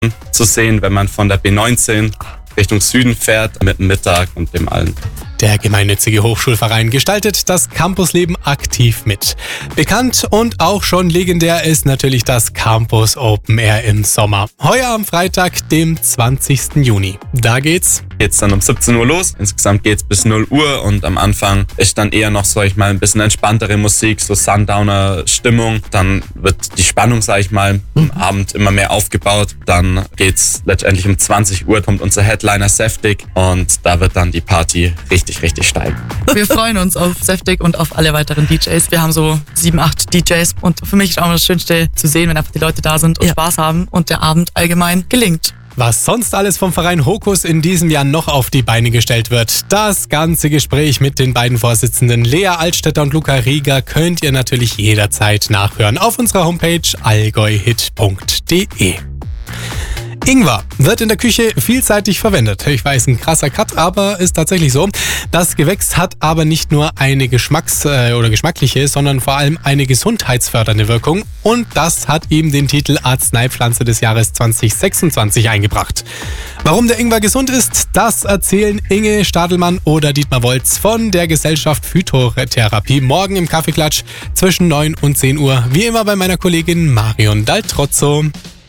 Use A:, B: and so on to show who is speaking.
A: zu sehen, wenn man von der B19 Richtung Süden fährt, mit dem Mittag und dem allen.
B: Der gemeinnützige Hochschulverein gestaltet das Campusleben aktiv mit. Bekannt und auch schon legendär ist natürlich das Campus Open Air im Sommer. Heuer am Freitag, dem 20. Juni. Da geht's
A: Dann um 17 Uhr los. Insgesamt geht's bis 0 Uhr und am Anfang ist dann eher noch, sag ich mal, ein bisschen entspanntere Musik, so Sundowner-Stimmung. Dann wird die Spannung, sag ich mal, am Abend immer mehr aufgebaut. Dann geht's letztendlich um 20 Uhr, kommt unser Headliner Seftig und da wird dann die Party richtig steil.
C: Wir freuen uns auf Seftig und auf alle weiteren DJs. Wir haben so 7, 8 DJs und für mich ist auch das Schönste zu sehen, wenn einfach die Leute da sind und Spaß haben und der Abend allgemein gelingt.
B: Was sonst alles vom Verein Hokus in diesem Jahr noch auf die Beine gestellt wird. Das ganze Gespräch mit den beiden Vorsitzenden Lea Altstädter und Luca Rieger könnt ihr natürlich jederzeit nachhören auf unserer Homepage allgäuhit.de. Ingwer wird in der Küche vielseitig verwendet. Ich weiß, ein krasser Cut, aber ist tatsächlich so. Das Gewächs hat aber nicht nur eine geschmackliche, sondern vor allem eine gesundheitsfördernde Wirkung. Und das hat ihm den Titel Arzneipflanze des Jahres 2026 eingebracht. Warum der Ingwer gesund ist, das erzählen Inge Stadelmann oder Dietmar Wolz von der Gesellschaft Phytotherapie morgen im Kaffeeklatsch zwischen 9 und 10 Uhr. Wie immer bei meiner Kollegin Marion Daltrozzo.